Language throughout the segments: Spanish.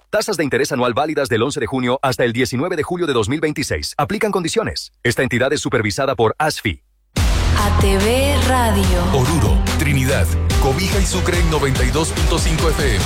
Tasas de interés anual válidas del 11 de junio hasta el 19 de julio de 2026. Aplican condiciones. Esta entidad es supervisada por ASFI. ATV Radio. Oruro, Trinidad, Cobija y Sucre en 92.5 FM.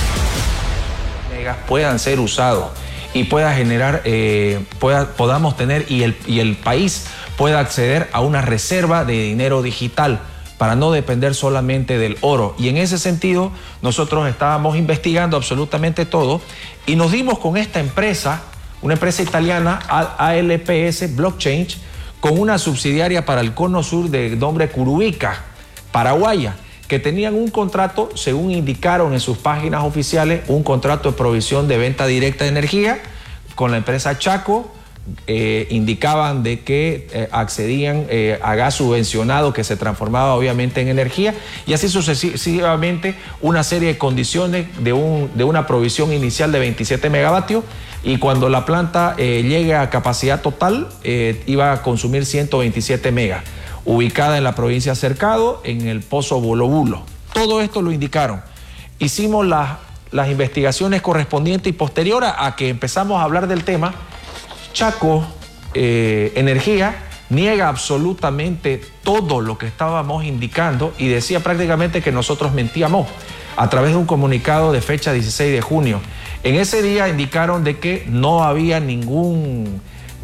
Puedan ser usados y pueda generar, podamos tener y el país pueda acceder a una reserva de dinero digital para no depender solamente del oro. Y en ese sentido, nosotros estábamos investigando absolutamente todo y nos dimos con esta empresa, una empresa italiana, ALPS Blockchain, con una subsidiaria para el cono sur de nombre Curubica, paraguaya, que tenían un contrato, según indicaron en sus páginas oficiales, un contrato de provisión de venta directa de energía con la empresa Chaco. Indicaban de que accedían a gas subvencionado que se transformaba obviamente en energía, y así sucesivamente una serie de condiciones de una provisión inicial de 27 megavatios, y cuando la planta llegue a capacidad total iba a consumir 127 megas, ubicada en la provincia de Cercado, en el Pozo Bulo Bulo. Todo esto lo indicaron. Hicimos las investigaciones correspondientes y posterior a que empezamos a hablar del tema, Chaco Energía niega absolutamente todo lo que estábamos indicando y decía prácticamente que nosotros mentíamos a través de un comunicado de fecha 16 de junio. En ese día indicaron de que no había ninguna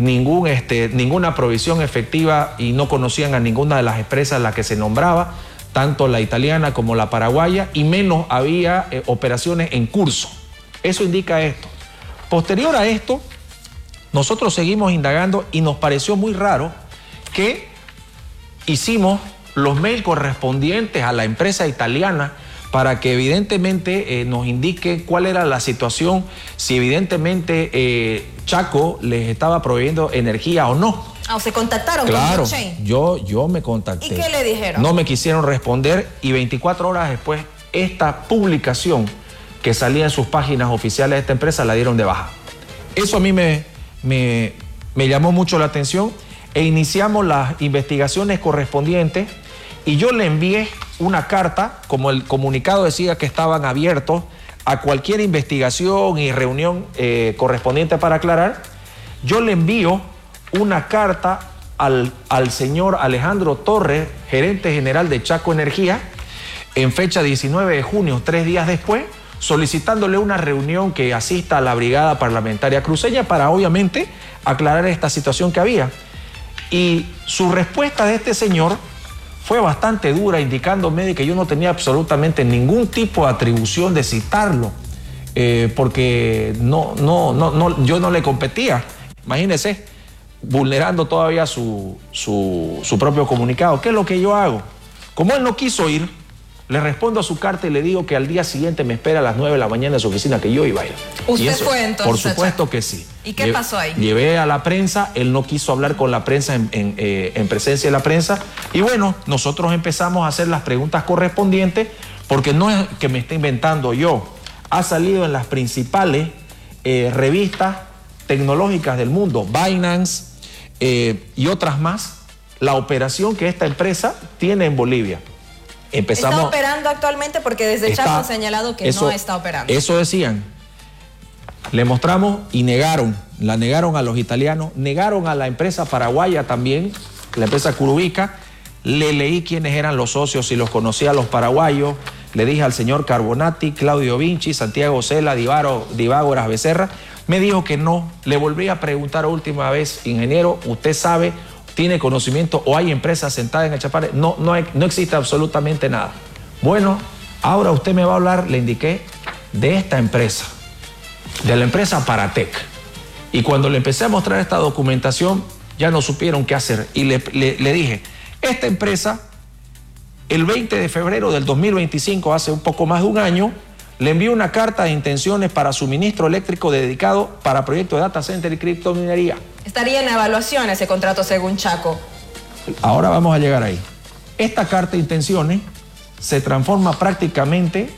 provisión efectiva y no conocían a ninguna de las empresas en las que se nombraba, tanto la italiana como la paraguaya, y menos había operaciones en curso. Eso indica esto. Posterior a esto, nosotros seguimos indagando y nos pareció muy raro que hicimos los mails correspondientes a la empresa italiana para que evidentemente nos indique cuál era la situación, si evidentemente Chaco les estaba proveyendo energía o no. ¿O se contactaron claro, con Blockchain? Yo me contacté. ¿Y qué le dijeron? No me quisieron responder y 24 horas después esta publicación que salía en sus páginas oficiales de esta empresa la dieron de baja. Eso a mí me llamó mucho la atención e iniciamos las investigaciones correspondientes y yo le envié una carta, como el comunicado decía que estaban abiertos a cualquier investigación y reunión correspondiente para aclarar. Yo le envío una carta al señor Alejandro Torres, gerente general de Chaco Energía, en fecha 19 de junio, 3 días después, solicitándole una reunión que asista a la brigada parlamentaria cruceña para obviamente aclarar esta situación que había. Y su respuesta de este señor fue bastante dura, indicándome de que yo no tenía absolutamente ningún tipo de atribución de citarlo, porque yo no le competía. Imagínense, vulnerando todavía su propio comunicado. ¿Qué es lo que yo hago? Como él no quiso ir, le respondo a su carta y le digo que al día siguiente me espera a las 9 de la mañana en su oficina, que yo iba a ir. ¿Usted fue entonces? Por supuesto que sí. ¿Y qué pasó ahí? Llevé a la prensa, él no quiso hablar con la prensa en presencia de la prensa, y bueno, nosotros empezamos a hacer las preguntas correspondientes, porque no es que me esté inventando yo, ha salido en las principales revistas tecnológicas del mundo, Binance y otras más, la operación que esta empresa tiene en Bolivia. ¿Está operando actualmente? Porque desde Chaco han señalado que no está operando. Eso decían. Le mostramos y la negaron a los italianos, negaron a la empresa paraguaya también, la empresa Curubica. Le leí quiénes eran los socios, si los conocía a los paraguayos. Le dije al señor Carbonati, Claudio Vinci, Santiago Cela, Divágoras Becerra. Me dijo que no. Le volví a preguntar última vez, ingeniero, ¿usted sabe, tiene conocimiento o hay empresas sentadas en el Chapare? No existe absolutamente nada. Bueno, ahora usted me va a hablar, le indiqué, de esta empresa, de la empresa Paratec. Y cuando le empecé a mostrar esta documentación, ya no supieron qué hacer. Y le dije, esta empresa, el 20 de febrero del 2025, hace un poco más de un año, le envió una carta de intenciones para suministro eléctrico dedicado para proyectos de data center y criptominería. ¿Estaría en evaluación ese contrato según Chaco? Ahora vamos a llegar ahí. Esta carta de intenciones se transforma prácticamente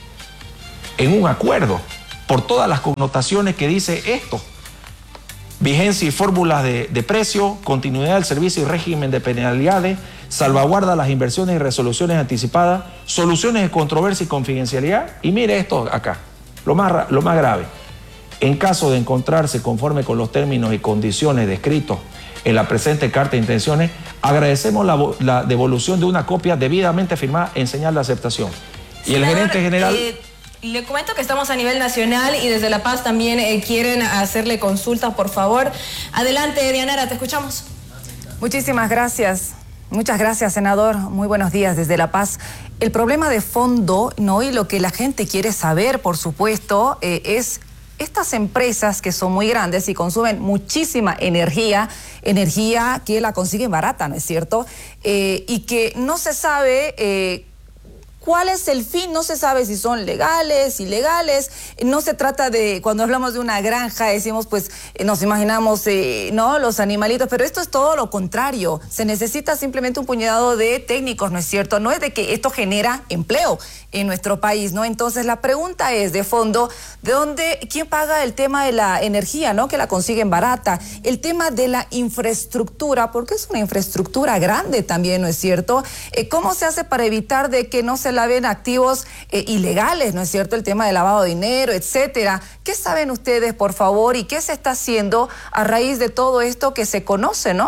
en un acuerdo por todas las connotaciones que dice esto. Vigencia y fórmulas de precio, continuidad del servicio y régimen de penalidades, salvaguarda las inversiones y resoluciones anticipadas, soluciones de controversia y confidencialidad. Y mire esto acá, lo más grave. En caso de encontrarse conforme con los términos y condiciones descritos en la presente carta de intenciones, agradecemos la devolución de una copia debidamente firmada en señal de aceptación. Y el gerente general... Le comento que estamos a nivel nacional y desde La Paz también quieren hacerle consultas, por favor. Adelante, Dianara, te escuchamos. Muchísimas gracias. Muchas gracias, senador. Muy buenos días desde La Paz. El problema de fondo, ¿no? Y lo que la gente quiere saber, por supuesto, es estas empresas que son muy grandes y consumen muchísima energía que la consiguen barata, ¿no es cierto? Y que no se sabe... ¿cuál es el fin? No se sabe si son legales, ilegales. No se trata de, cuando hablamos de una granja, decimos, pues, nos imaginamos, ¿no? Los animalitos, pero esto es todo lo contrario. Se necesita simplemente un puñado de técnicos, ¿no es cierto? No es de que esto genera empleo en nuestro país, ¿no? Entonces, la pregunta es, de fondo, ¿quién paga el tema de la energía, ¿no? Que la consiguen barata. El tema de la infraestructura, porque es una infraestructura grande también, ¿no es cierto? ¿Cómo se hace para evitar de que no se laven activos ilegales, ¿no es cierto? El tema de lavado de dinero, etcétera. ¿Qué saben ustedes, por favor, y qué se está haciendo a raíz de todo esto que se conoce, ¿no?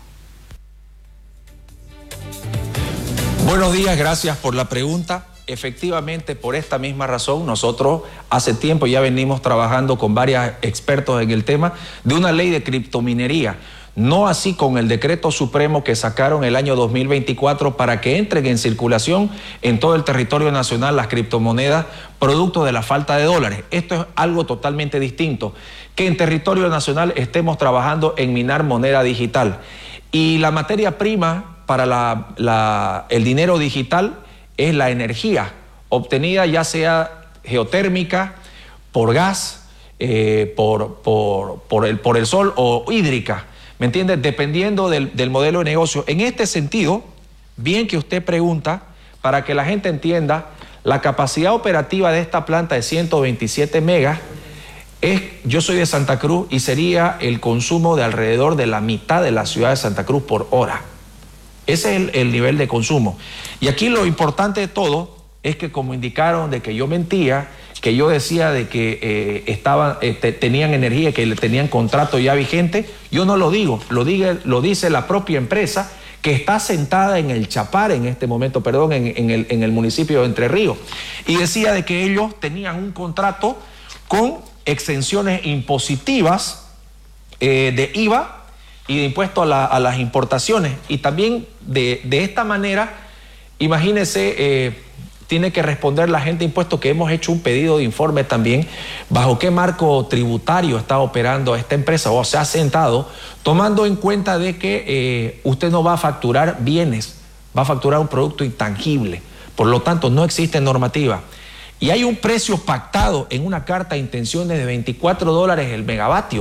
Buenos días, gracias por la pregunta. Efectivamente, por esta misma razón, nosotros hace tiempo ya venimos trabajando con varios expertos en el tema de una ley de criptominería. No así con el decreto supremo que sacaron el año 2024 para que entren en circulación en todo el territorio nacional las criptomonedas producto de la falta de dólares. Esto es algo totalmente distinto, que en territorio nacional estemos trabajando en minar moneda digital. Y la materia prima para el dinero digital es la energía obtenida ya sea geotérmica, por gas, por el sol o hídrica. ¿Me entiendes? Dependiendo del modelo de negocio. En este sentido, bien que usted pregunta, para que la gente entienda, la capacidad operativa de esta planta de 127 megas yo soy de Santa Cruz y sería el consumo de alrededor de la mitad de la ciudad de Santa Cruz por hora. Ese es el nivel de consumo. Y aquí lo importante de todo es que, como indicaron de que yo mentía, que yo decía de que tenían energía, que tenían contrato ya vigente, yo no lo digo, lo dice la propia empresa que está sentada en el Chapar en este momento, en el municipio de Entre Ríos, y decía de que ellos tenían un contrato con exenciones impositivas de IVA y de impuesto a las importaciones, y también de esta manera, imagínense, tiene que responder la gente de impuestos que hemos hecho un pedido de informe también, bajo qué marco tributario está operando esta empresa o se ha sentado, tomando en cuenta de que usted no va a facturar bienes, va a facturar un producto intangible, por lo tanto no existe normativa. Y hay un precio pactado en una carta de intenciones de $24 el megavatio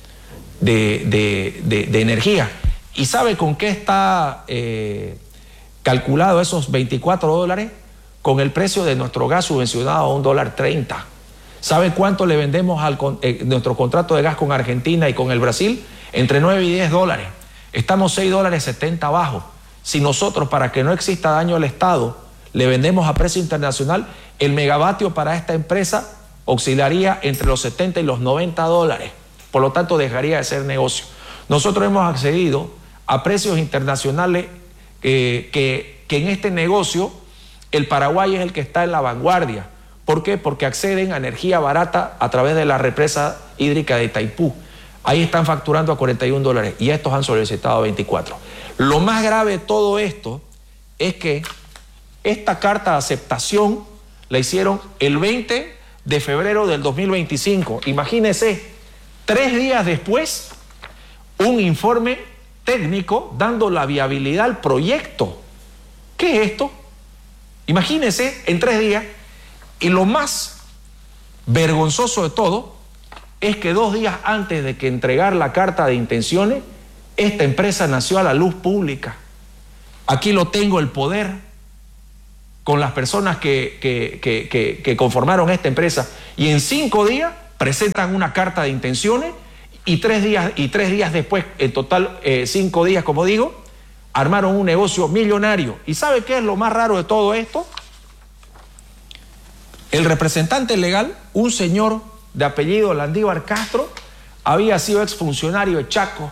de energía. ¿Y sabe con qué está calculado esos $24? Con el precio de nuestro gas subvencionado a $1.30. ¿Sabe cuánto le vendemos nuestro contrato de gas con Argentina y con el Brasil? Entre $9 y $10. Estamos $6.70 abajo. Si nosotros, para que no exista daño al Estado, le vendemos a precio internacional, el megavatio para esta empresa oscilaría entre los $70 y los $90. Por lo tanto, dejaría de ser negocio. Nosotros hemos accedido a precios internacionales que en este negocio el Paraguay es el que está en la vanguardia. ¿Por qué? Porque acceden a energía barata a través de la represa hídrica de Itaipú. Ahí están facturando a $41 y estos han solicitado 24. Lo más grave de todo esto es que esta carta de aceptación la hicieron el 20 de febrero del 2025. Imagínense, 3 días después, un informe técnico dando la viabilidad al proyecto. ¿Qué es esto? Imagínense, en 3 días, y lo más vergonzoso de todo es que 2 días antes de que entregar la carta de intenciones, esta empresa nació a la luz pública. Aquí lo tengo, el poder, con las personas que conformaron esta empresa, y en 5 días presentan una carta de intenciones y 3 días después, en total 5 días, como digo, armaron un negocio millonario. ¿Y sabe qué es lo más raro de todo esto? El representante legal, un señor de apellido Landívar Castro había sido exfuncionario de Chaco.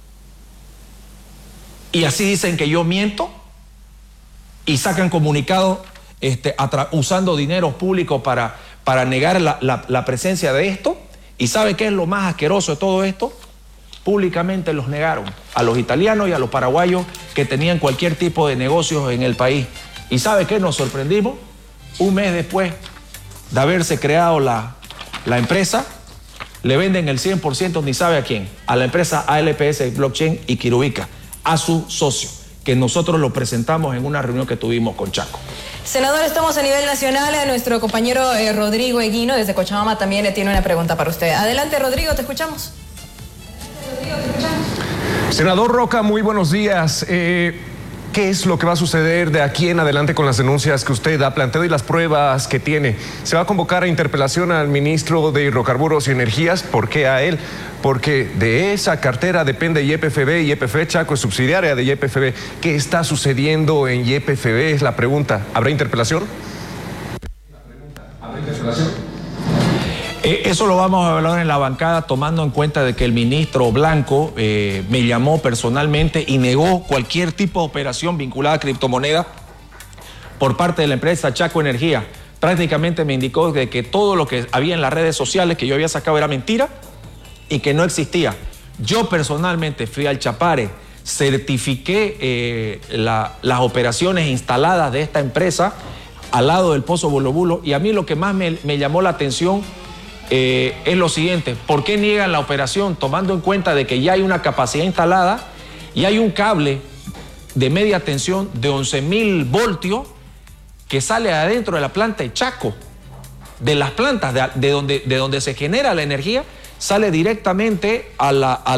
Y así dicen que yo miento y sacan comunicado usando dinero público para negar la presencia de esto. ¿Y sabe qué es lo más asqueroso de todo esto? Públicamente los negaron a los italianos y a los paraguayos que tenían cualquier tipo de negocios en el país. ¿Y sabe qué? Nos sorprendimos. Un mes después de haberse creado la empresa, le venden el 100%, ni sabe a quién, a la empresa ALPS Blockchain y Quirubica, a su socio, que nosotros lo presentamos en una reunión que tuvimos con Chaco. Senador, estamos a nivel nacional. Nuestro compañero Rodrigo Eguino desde Cochabamba también tiene una pregunta para usted. Adelante, Rodrigo, te escuchamos. Senador Roca, muy buenos días. ¿Qué es lo que va a suceder de aquí en adelante con las denuncias que usted ha planteado y las pruebas que tiene? ¿Se va a convocar a interpelación al ministro de Hidrocarburos y Energías? ¿Por qué a él? Porque de esa cartera depende YPFB. YPFB Chaco es subsidiaria de YPFB. ¿Qué está sucediendo en YPFB? Es la pregunta. ¿Habrá interpelación? ¿Habrá interpelación? Eso lo vamos a hablar en la bancada, tomando en cuenta de que el ministro Blanco me llamó personalmente y negó cualquier tipo de operación vinculada a criptomonedas por parte de la empresa Chaco Energía. Prácticamente me indicó de que todo lo que había en las redes sociales que yo había sacado era mentira y que no existía. Yo personalmente fui al Chapare, certifiqué las operaciones instaladas de esta empresa al lado del Pozo Bulo Bulo, y a mí lo que más me llamó la atención es lo siguiente: ¿por qué niegan la operación tomando en cuenta de que ya hay una capacidad instalada y hay un cable de media tensión de 11.000 voltios que sale adentro de la planta de Chaco? De las plantas de donde se genera la energía, sale directamente a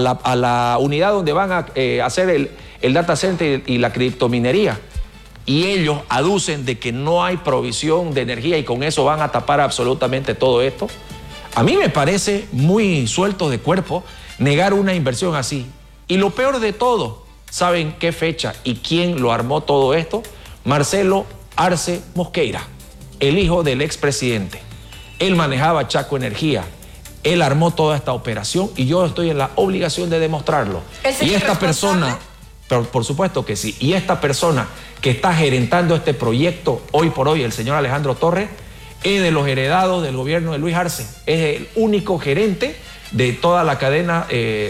la unidad donde van a hacer el data center y la criptominería. Y ellos aducen de que no hay provisión de energía y con eso van a tapar absolutamente todo esto. A mí me parece muy suelto de cuerpo negar una inversión así. Y lo peor de todo, ¿saben qué fecha y quién lo armó todo esto? Marcelo Arce Mosqueira, el hijo del expresidente. Él manejaba Chaco Energía. Él armó toda esta operación y yo estoy en la obligación de demostrarlo. Y esta persona, pero por supuesto que sí, y esta persona que está gerentando este proyecto hoy por hoy, el señor Alejandro Torres, es de los heredados del gobierno de Luis Arce. Es el único gerente de toda la cadena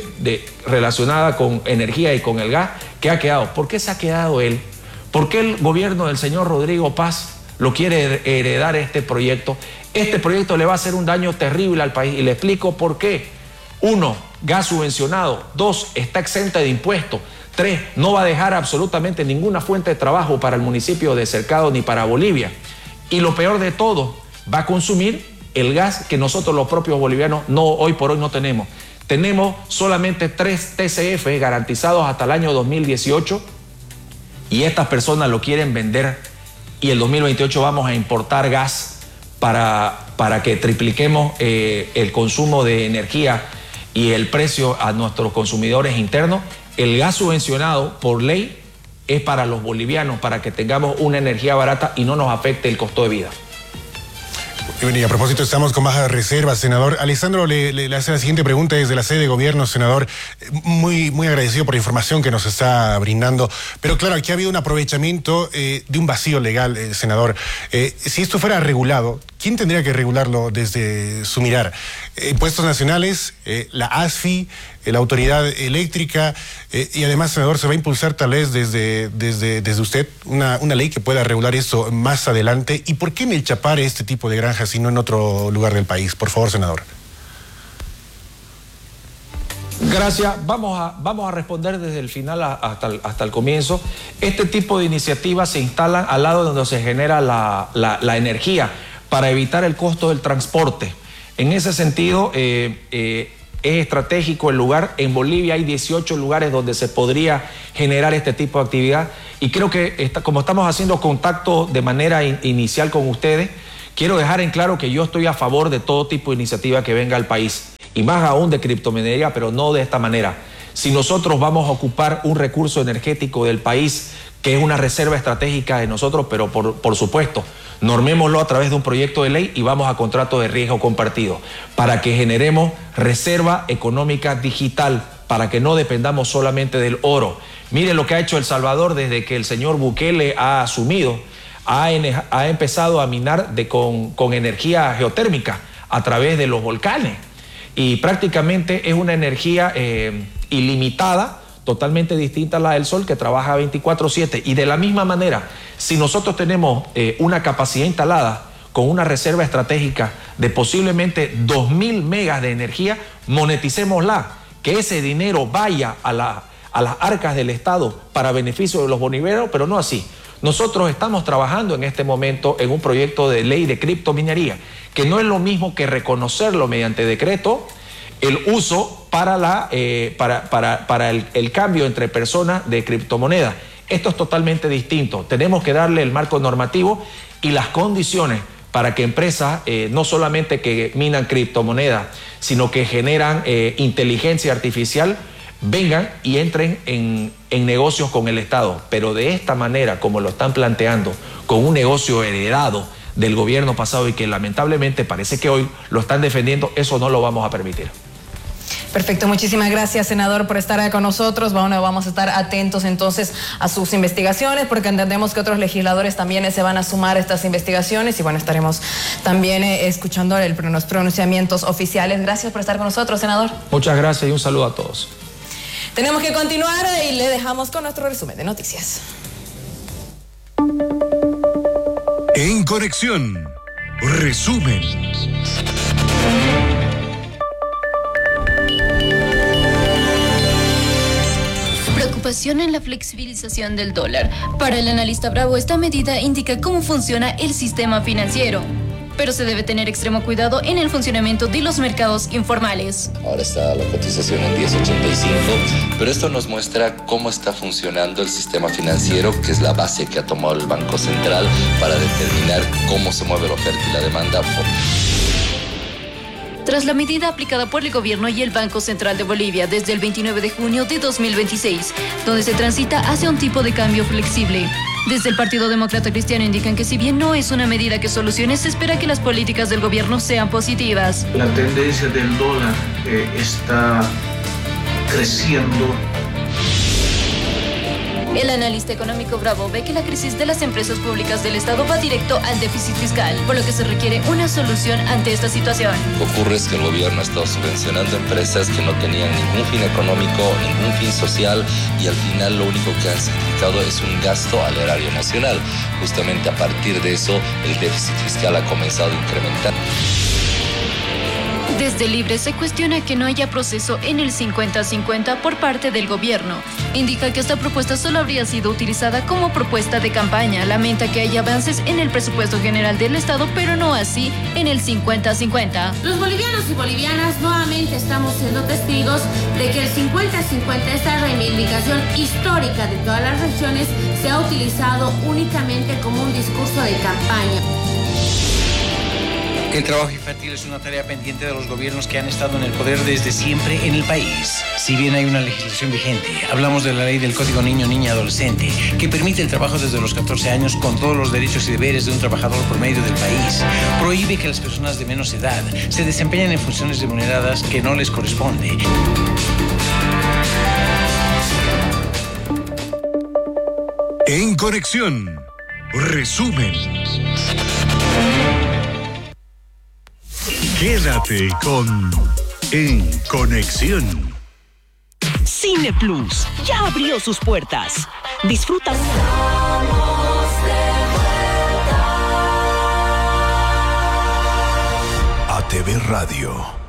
relacionada con energía y con el gas que ha quedado. ¿Por qué se ha quedado él? ¿Por qué el gobierno del señor Rodrigo Paz lo quiere heredar este proyecto? Este proyecto le va a hacer un daño terrible al país y le explico por qué. 1, gas subvencionado. 2, está exenta de impuestos. 3, no va a dejar absolutamente ninguna fuente de trabajo para el municipio de Cercado ni para Bolivia. Y lo peor de todo, va a consumir el gas que nosotros los propios bolivianos hoy por hoy no tenemos. Tenemos solamente 3 TCF garantizados hasta el año 2018 y estas personas lo quieren vender, y el 2028 vamos a importar gas para que tripliquemos el consumo de energía y el precio a nuestros consumidores internos. El gas subvencionado por ley es para los bolivianos, para que tengamos una energía barata y no nos afecte el costo de vida. Y a propósito, estamos con baja reserva, senador. Alessandro le hace la siguiente pregunta desde la sede de gobierno, senador. Muy agradecido por la información que nos está brindando. Pero claro, aquí ha habido un aprovechamiento de un vacío legal, senador. Si esto fuera regulado, ¿quién tendría que regularlo desde su mirar? Impuestos nacionales, la ASFI, la Autoridad Eléctrica, y además, senador, se va a impulsar tal vez desde usted una ley que pueda regular esto más adelante. ¿Y por qué en el Chapare este tipo de granjas y no en otro lugar del país? Por favor, senador. Gracias. Vamos a responder desde el final hasta el comienzo. Este tipo de iniciativas se instalan al lado donde se genera la energía para evitar el costo del transporte. En ese sentido, es estratégico el lugar. En Bolivia hay 18 lugares donde se podría generar este tipo de actividad, y creo que como estamos haciendo contacto de manera inicial con ustedes, quiero dejar en claro que yo estoy a favor de todo tipo de iniciativa que venga al país, y más aún de criptominería, pero no de esta manera. Si nosotros vamos a ocupar un recurso energético del país que es una reserva estratégica de nosotros, pero por supuesto, Normémoslo a través de un proyecto de ley y vamos a contratos de riesgo compartido para que generemos reserva económica digital, para que no dependamos solamente del oro. Mire lo que ha hecho El Salvador desde que el señor Bukele ha asumido. Ha empezado a minar con energía geotérmica a través de los volcanes. Y prácticamente es una energía ilimitada, totalmente distinta a la del sol, que trabaja 24/7. Y de la misma manera, si nosotros tenemos una capacidad instalada con una reserva estratégica de posiblemente 2.000 megas de energía, moneticémosla, que ese dinero vaya a las arcas del Estado para beneficio de los bolivianos, pero no así. Nosotros estamos trabajando en este momento en un proyecto de ley de criptominería, que no es lo mismo que reconocerlo mediante decreto, el uso para el cambio entre personas de criptomonedas. Esto es totalmente distinto. Tenemos que darle el marco normativo y las condiciones para que empresas, no solamente que minan criptomonedas, sino que generan inteligencia artificial, vengan y entren en negocios con el Estado. Pero de esta manera, como lo están planteando, con un negocio heredado del gobierno pasado y que lamentablemente parece que hoy lo están defendiendo, eso no lo vamos a permitir. Perfecto, muchísimas gracias, senador, por estar con nosotros. Vamos a estar atentos entonces a sus investigaciones, porque entendemos que otros legisladores también se van a sumar a estas investigaciones y bueno, estaremos también escuchando los pronunciamientos oficiales. Gracias por estar con nosotros, senador. Muchas gracias y un saludo a todos. Tenemos que continuar y le dejamos con nuestro resumen de noticias. En Conexión, resumen. Preocupación en la flexibilización del dólar. Para el analista Bravo, esta medida indica cómo funciona el sistema financiero, pero se debe tener extremo cuidado en el funcionamiento de los mercados informales. Ahora está la cotización en 10.85, pero esto nos muestra cómo está funcionando el sistema financiero, que es la base que ha tomado el Banco Central para determinar cómo se mueve la oferta y la demanda. Tras la medida aplicada por el gobierno y el Banco Central de Bolivia desde el 29 de junio de 2026, donde se transita hacia un tipo de cambio flexible. Desde el Partido Demócrata Cristiano indican que si bien no es una medida que solucione, se espera que las políticas del gobierno sean positivas. La tendencia del dólar está creciendo. El analista económico Bravo ve que la crisis de las empresas públicas del Estado va directo al déficit fiscal, por lo que se requiere una solución ante esta situación. Lo que ocurre es que el gobierno ha estado subvencionando empresas que no tenían ningún fin económico, ningún fin social, y al final lo único que han significado es un gasto al erario nacional. Justamente a partir de eso, el déficit fiscal ha comenzado a incrementar. Desde Libre se cuestiona que no haya proceso en el 50-50 por parte del gobierno. Indica que esta propuesta solo habría sido utilizada como propuesta de campaña. Lamenta que haya avances en el presupuesto general del Estado, pero no así en el 50-50. Los bolivianos y bolivianas nuevamente estamos siendo testigos de que el 50-50, esta reivindicación histórica de todas las regiones, se ha utilizado únicamente como un discurso de campaña. El trabajo infantil es una tarea pendiente de los gobiernos que han estado en el poder desde siempre en el país. Si bien hay una legislación vigente, hablamos de la ley del Código Niño-Niña-Adolescente, que permite el trabajo desde los 14 años con todos los derechos y deberes de un trabajador promedio del país. Prohíbe que las personas de menos edad se desempeñen en funciones remuneradas que no les corresponde. En Conexión, resumen. Quédate con En Conexión. Cine Plus ya abrió sus puertas. Disfruta. ATV Radio.